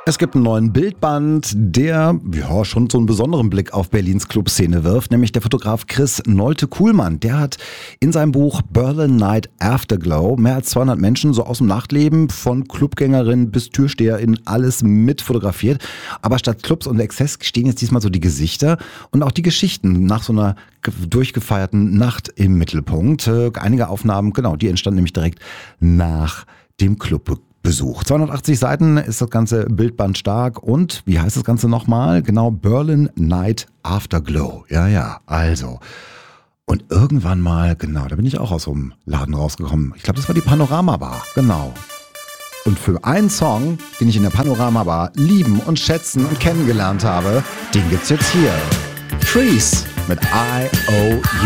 Es gibt einen neuen Bildband, der schon so einen besonderen Blick auf Berlins Clubszene wirft, nämlich der Fotograf Chris Nolte-Kuhlmann. Der hat in seinem Buch Berlin Night Afterglow mehr als 200 Menschen so aus dem Nachtleben, von Clubgängerin bis Türsteherin, alles mit fotografiert. Aber statt Clubs und Exzess stehen jetzt diesmal so die Gesichter und auch die Geschichten nach so einer durchgefeierten Nacht im Mittelpunkt. Einige Aufnahmen, genau, die entstanden nämlich direkt nach dem Clubbesuch. 280 Seiten ist das ganze Bildband stark und, wie heißt das Ganze nochmal? Genau, Berlin Night Afterglow. Ja, also. Und irgendwann mal, genau, da bin ich auch aus so einem Laden rausgekommen. Ich glaube, das war die Panorama Bar, genau. Und für einen Song, den ich in der Panorama Bar lieben und schätzen und kennengelernt habe, den gibt's jetzt hier. Freeze mit I.O.U.